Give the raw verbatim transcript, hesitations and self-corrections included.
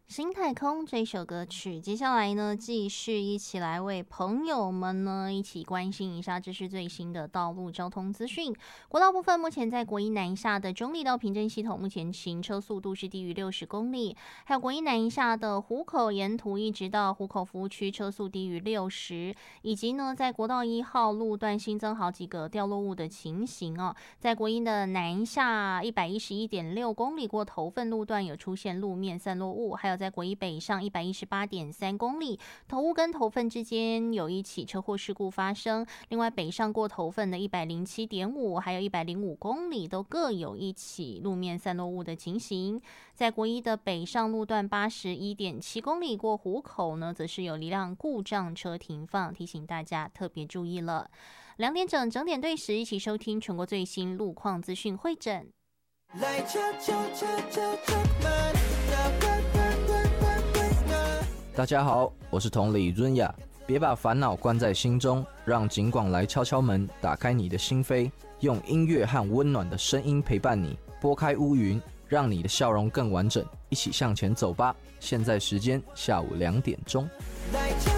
新太空这首歌曲，接下来呢，继续一起来为朋友们呢一起关心一下，这是最新的道路交通资讯。国道部分，目前在国一南下的中立到平镇系统，目前行车速度是低于六十公里；还有国一南下的湖口沿途一直到湖口服务区，车速低于六十，以及呢，在国道一号路段新增好几个掉落物的情形哦，在国一的南下一百一十一点六公里过头份路段有出现路面散落物，还有在国一北上一百一十八点三公里，头屋跟头份之间有一起车祸事故发生。另外，北上过头份的一百零七点五，还有一百零五公里都各有一起路面散落物的情形。在国一的北上路段八十一点七公里过湖口呢，则是有一辆故障车停放，提醒大家特别注意了。两点整整点对时，一起收听全国最新路况资讯汇整。来敲敲敲敲敲门， 大家好，我是同理润雅，别把烦恼关在心中，让警广来敲敲门，打开你的心扉，用音乐和温暖的声音陪伴你，拨开乌云，让你的笑容更完整，一起向前走吧。现在时间下午两点钟。来敲